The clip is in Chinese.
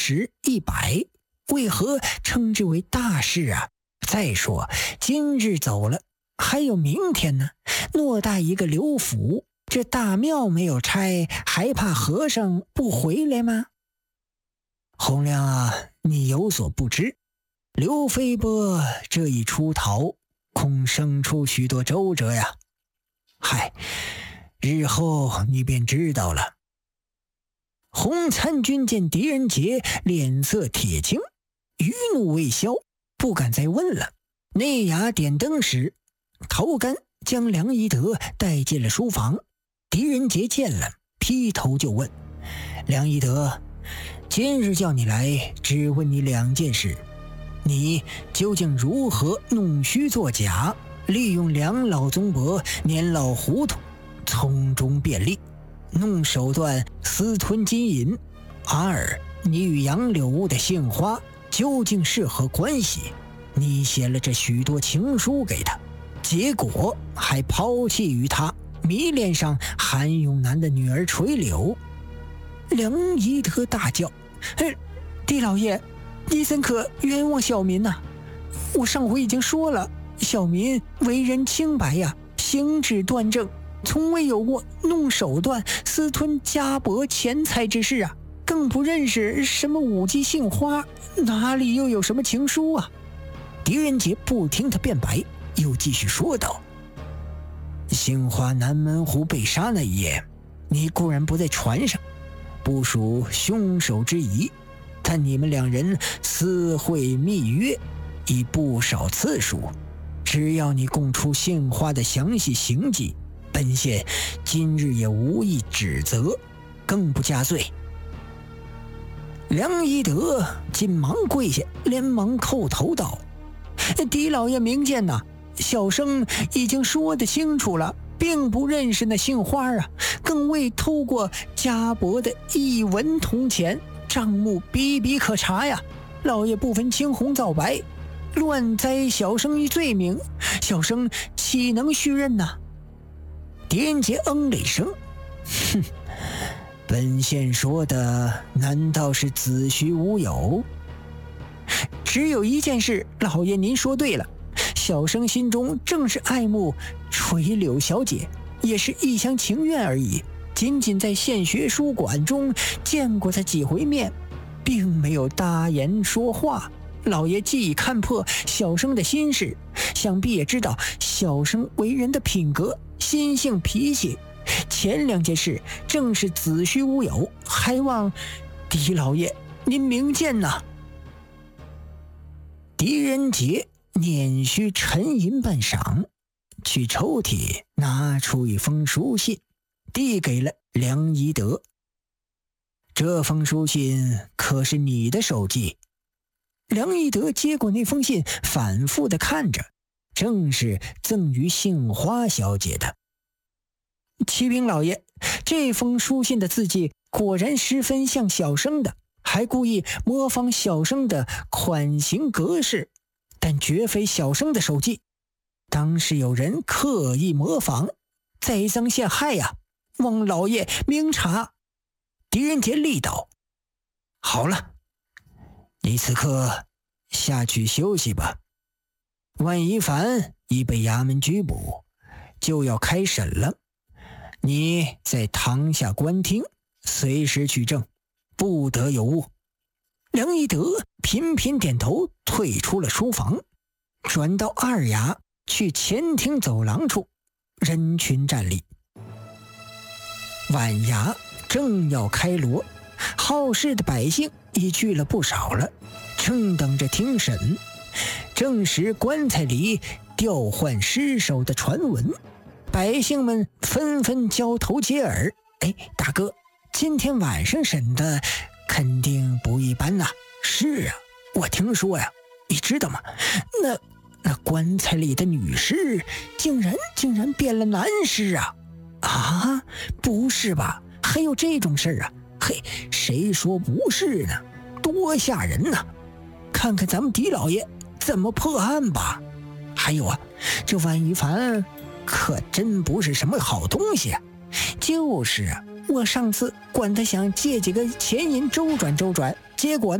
10、100，为何称之为大事啊？再说今日走了，还有明天呢。偌大一个刘府，这大庙没有拆，还怕和尚不回来吗？洪亮啊，你有所不知，刘飞波这一出逃，恐生出许多周折呀。嗨，日后你便知道了。洪参军见狄仁杰脸色铁青，余怒未消，不敢再问了。内衙点灯时，陶干将梁一德带进了书房。狄仁杰见了，劈头就问：梁一德，今日叫你来，只问你2件事。你究竟如何弄虚作假，利用梁老宗伯年老糊涂，从中便利，弄手段私吞金银？2，你与杨柳屋的杏花究竟是何关系？你写了这许多情书给他，结果还抛弃于他，迷恋上韩永南的女儿垂柳。梁一德大叫：狄老爷，你怎可冤枉小民呐？我上回已经说了，小民为人清白呀，行止端正，从未有过弄手段私吞家帛钱财之事啊，更不认识什么舞姬杏花，哪里又有什么情书啊？狄仁杰不听他辩白，又继续说道：杏花南门湖被杀那一夜，你固然不在船上，不属凶手之疑，但你们2人私会密约已不少次数，只要你供出杏花的详细行迹，本县今日也无意指责，更不加罪。梁一德紧忙跪下，连忙叩头道：狄老爷明鉴呐，小生已经说得清楚了，并不认识那杏花啊，更未偷过家帛的1文铜钱，账目比比可查呀。老爷不分青红皂白，乱栽小生一罪名，小生岂能续任呐？狄仁杰嗯了一声，哼，本县说的难道是子虚乌有？只有一件事，老爷您说对了，小生心中正是爱慕垂柳小姐，也是一厢情愿而已，仅仅在县学书馆中见过她几回面，并没有搭言说话。老爷既已看破小生的心事，想必也知道小生为人的品格、心性、脾气，前2件事正是子虚乌有，还望狄老爷您明鉴呐。狄仁杰捻须沉吟半晌，去抽屉拿出一封书信，递给了梁一德。这封书信可是你的手迹？梁一德接过那封信，反复地看着，正是赠于杏花小姐的。启禀老爷，这封书信的字迹果然十分像小生的，还故意模仿小生的款行格式，但绝非小生的手迹，当是有人刻意模仿，栽赃陷害呀，望老爷明察。狄仁杰力道：好了，你此刻下去休息吧。万一凡已被衙门拘捕，就要开审了，你在堂下观听，随时取证，不得有误。梁一德频频点头，退出了书房，转到2衙去前厅走廊处，人群站立。晚衙正要开锣，好事的百姓已聚了不少了，正等着听审。正时棺材里调换尸首的传闻，百姓们纷纷交头接耳。大哥，今天晚上审的肯定不一般呐。是啊，我听说呀，你知道吗？那棺材里的女尸竟然变了男尸啊！啊，不是吧？还有这种事啊？嘿，谁说不是呢？多吓人呐！看看咱们狄老爷怎么破案吧。还有啊，这万一凡可真不是什么好东西啊。就是啊，我上次管他想借几个钱银周转，结果